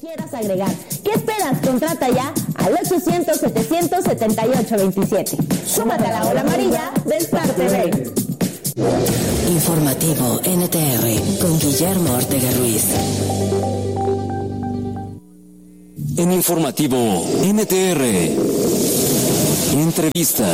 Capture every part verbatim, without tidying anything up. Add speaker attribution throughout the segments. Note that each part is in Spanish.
Speaker 1: quieras agregar. ¿Qué esperas? Contrata ya al ochocientos, setecientos setenta y ocho veintisiete. Súmate a la ola amarilla de Star T V.
Speaker 2: Informativo N T R con Guillermo Ortega Ruiz.
Speaker 3: En Informativo N T R, entrevista.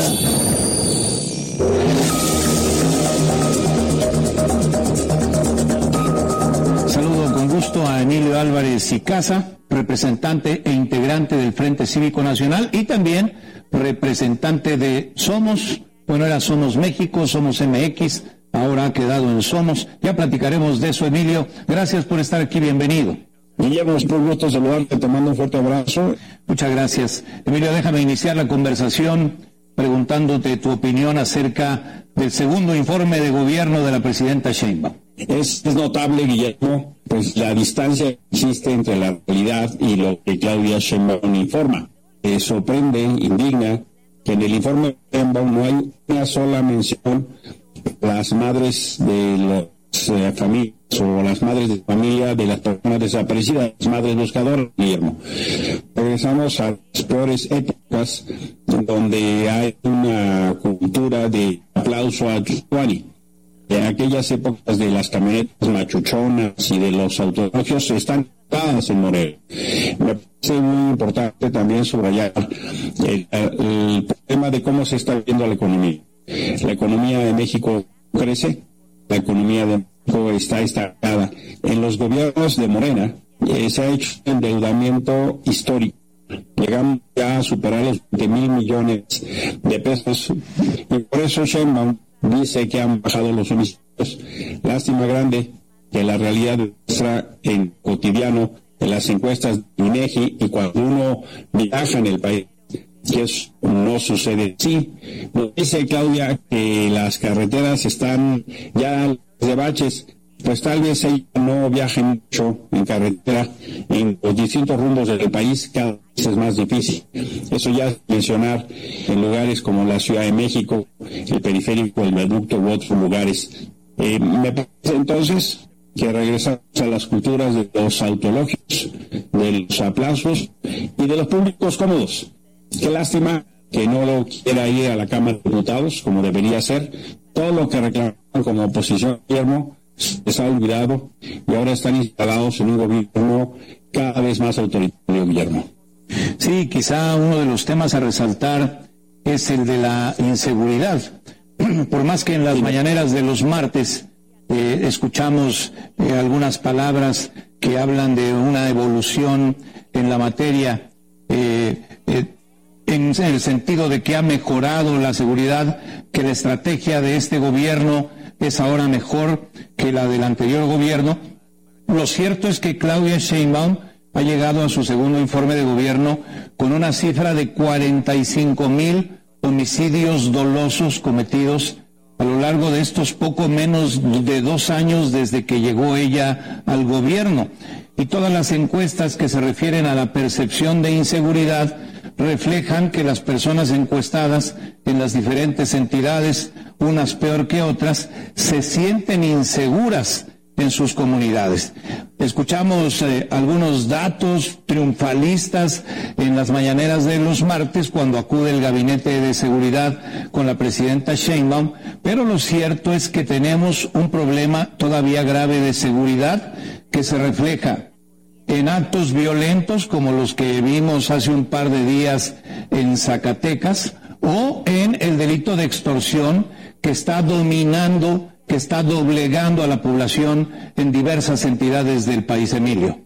Speaker 4: Saludo con gusto a Emilio Álvarez y Casa, representante e integrante del Frente Cívico Nacional y también representante de Somos. Bueno, era Somos México, Somos M X, ahora ha quedado en Somos. Ya platicaremos de eso, Emilio. Gracias por estar aquí, bienvenido.
Speaker 5: Guillermo, es por gusto saludarte, te mando un fuerte abrazo.
Speaker 4: Muchas gracias. Emilio, déjame iniciar la conversación preguntándote tu opinión acerca del segundo informe de gobierno de la presidenta Sheinbaum.
Speaker 5: Es, es notable, Guillermo, pues la distancia que existe entre la realidad y lo que Claudia Sheinbaum informa. Eh, sorprende, indigna, que en el informe de Sheinbaum no hay una sola mención a las madres de las eh, familias o las madres de familia de las personas desaparecidas, las madres buscadoras, Guillermo. Regresamos a las peores épocas donde hay una cultura de aplauso a Chuchuani. En aquellas épocas de las camionetas machuchonas y de los autologios están dadas en Morelos. Me parece muy importante también subrayar el, el problema de cómo se está viendo la economía. La economía de México crece, la economía de México está estancada. En los gobiernos de Morena eh, se ha hecho un endeudamiento histórico. Llegamos ya a superar los veinte mil millones de pesos y por eso Sheinbaum dice que han bajado los homicidios. Lástima grande que la realidad muestra en cotidiano en las encuestas de INEGI y cuando uno viaja en el país que eso no sucede. Sí, nos dice Claudia que las carreteras están ya de baches, pues tal vez ella no viaje mucho en carretera en los distintos rumbos del país, cada vez es más difícil. Eso ya es mencionar en lugares como la Ciudad de México, el periférico, el viaducto u otros lugares. Eh, me parece entonces que regresamos a las culturas de los autologios, de los aplausos y de los públicos cómodos. Qué lástima que no lo quiera ir a la Cámara de Diputados como debería ser. Todo lo que reclaman como oposición, Guillermo, les ha olvidado y ahora están instalados en un gobierno cada vez más autoritario, Guillermo.
Speaker 4: Sí, quizá uno de los temas a resaltar es el de la inseguridad. Por más que en las mañaneras de los martes eh, escuchamos eh, algunas palabras que hablan de una evolución en la materia, eh, eh, en el sentido de que ha mejorado la seguridad, que la estrategia de este gobierno es ahora mejor que la del anterior gobierno. Lo cierto es que Claudia Sheinbaum ha llegado a su segundo informe de gobierno con una cifra de cuarenta y cinco mil homicidios dolosos cometidos a lo largo de estos poco menos de dos años desde que llegó ella al gobierno. Y todas las encuestas que se refieren a la percepción de inseguridad reflejan que las personas encuestadas en las diferentes entidades, unas peor que otras, se sienten inseguras en sus comunidades. Escuchamos eh, algunos datos triunfalistas en las mañaneras de los martes cuando acude el Gabinete de Seguridad con la presidenta Sheinbaum, pero lo cierto es que tenemos un problema todavía grave de seguridad que se refleja en actos violentos como los que vimos hace un par de días en Zacatecas o en el delito de extorsión que está dominando, que está doblegando a la población en diversas entidades del país, Emilio.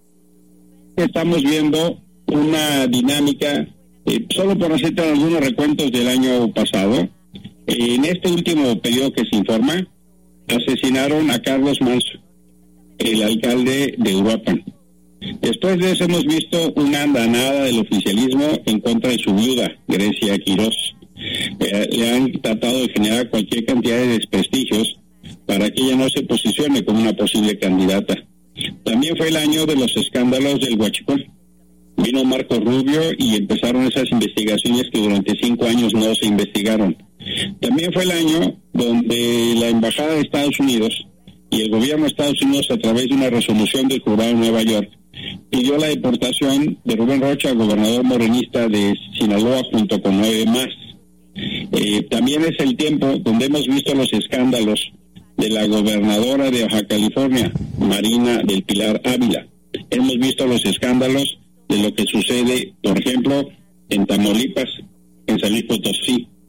Speaker 6: Estamos viendo una dinámica, eh, solo por hacer algunos recuentos del año pasado, eh, en este último periodo que se informa, asesinaron a Carlos Manso, el alcalde de Uruapan. Después de eso hemos visto una andanada del oficialismo en contra de su viuda, Grecia Quirós. Eh, le han tratado de generar cualquier cantidad de desprestigios para que ella no se posicione como una posible candidata. También fue el año de los escándalos del Huachicol. Vino Marco Rubio y empezaron esas investigaciones que durante cinco años no se investigaron. También fue el año donde la Embajada de Estados Unidos y el gobierno de Estados Unidos, a través de una resolución del jurado de Nueva York, pidió la deportación de Rubén Rocha, gobernador morenista de Sinaloa, junto con nueve más. Eh, también es el tiempo donde hemos visto los escándalos de la gobernadora de Baja California, Marina del Pilar Ávila. Hemos visto los escándalos de lo que sucede, por ejemplo, en Tamaulipas, en San Luis Potosí,